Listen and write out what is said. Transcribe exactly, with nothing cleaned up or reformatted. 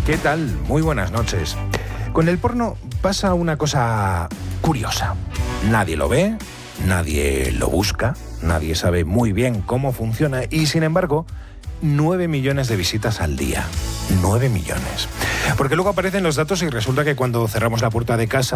¿Qué tal? Muy buenas noches. Con el porno pasa una cosa curiosa. Nadie lo ve, nadie lo busca, nadie sabe muy bien cómo funciona y, sin embargo, nueve millones de visitas al día. nueve millones. Porque luego aparecen los datos y resulta que cuando cerramos la puerta de casa